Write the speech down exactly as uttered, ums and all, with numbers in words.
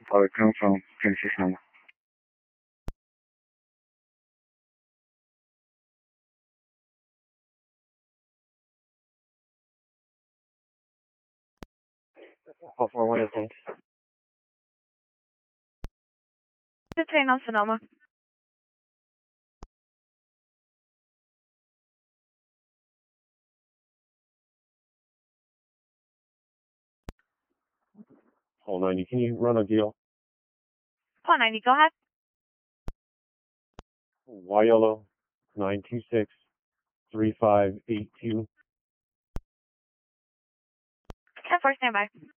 I would confirm Genesis number. four four one is it? The train on Sonoma. Hold on, can you run a deal? Paul ninety, go ahead. Y yellow nine two six three five eight two. ten four, standby.